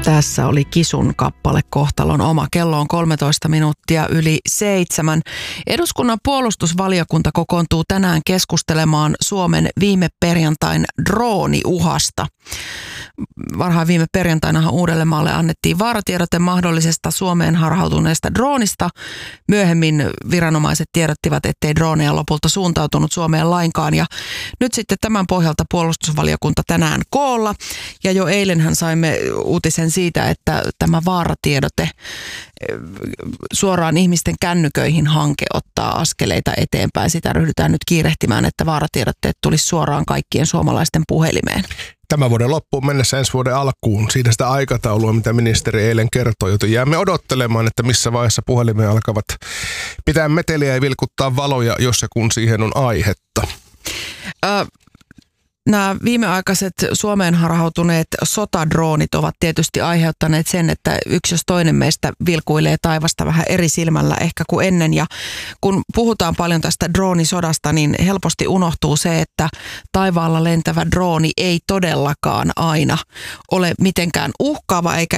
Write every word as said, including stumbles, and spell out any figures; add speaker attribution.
Speaker 1: Tässä oli Kisun kappale Kohtalon oma. Kello on kolmetoista minuuttia yli seitsemän. Eduskunnan puolustusvaliokunta kokoontuu tänään keskustelemaan Suomen viime perjantain drooniuhasta. Varhaan viime perjantainahan Uudellemaalle annettiin vaaratiedote mahdollisesta Suomeen harhautuneesta droonista. Myöhemmin viranomaiset tiedottivat, ettei drooneja lopulta suuntautunut Suomeen lainkaan. Ja nyt sitten tämän pohjalta puolustusvaliokunta tänään koolla. Ja jo eilenhän saimme uutisen siitä, että tämä vaaratiedote suoraan ihmisten kännyköihin hanke ottaa askeleita eteenpäin. Sitä ryhdytään nyt kiirehtimään, että vaaratiedotteet tulisi suoraan kaikkien suomalaisten puhelimeen.
Speaker 2: Tämän vuoden loppuun mennessä ensi vuoden alkuun. Siitä sitä aikataulua, mitä ministeri eilen kertoi, joten jäämme odottelemaan, että missä vaiheessa puhelimeen alkavat pitää meteliä ja vilkuttaa valoja, jos ja kun siihen on aihetta.
Speaker 1: Ö- Nämä viimeaikaiset Suomeen harhautuneet sotadroonit ovat tietysti aiheuttaneet sen, että yksi jos toinen meistä vilkuilee taivasta vähän eri silmällä ehkä kuin ennen. Ja kun puhutaan paljon tästä droonisodasta, niin helposti unohtuu se, että taivaalla lentävä drooni ei todellakaan aina ole mitenkään uhkaava eikä